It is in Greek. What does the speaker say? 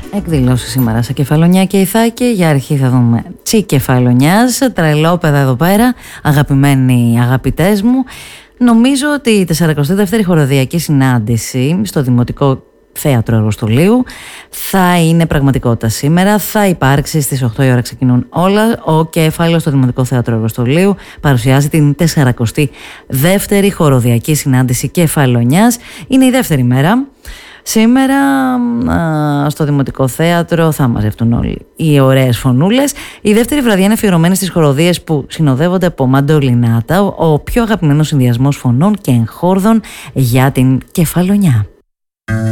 Εκδηλώσεις σήμερα σε Κεφαλονιά και Ιθάκη. Για αρχή θα δούμε Τσι Κεφαλονιάς, τρελόπεδα εδώ πέρα, αγαπημένοι αγαπητές μου. Νομίζω ότι η 42η χοροδιακή συνάντηση στο Δημοτικό Θέατρο Αργοστολίου θα είναι πραγματικότητα σήμερα. Θα υπάρξει στις 8 η ώρα, ξεκινούν όλα. Ο Κέφαλος στο Δημοτικό Θέατρο Αργοστολίου παρουσιάζει την 42η χοροδιακή συνάντηση Κεφαλονιάς. Είναι η δεύτερη μέρα. Σήμερα στο Δημοτικό Θέατρο θα μαζευτούν όλοι οι ωραίες φωνούλες. Η δεύτερη βραδιά είναι αφιερωμένη στις χοροδίες που συνοδεύονται από μαντολινάτα, ο πιο αγαπημένος συνδυασμός φωνών και εγχόρδων για την Κεφαλονιά.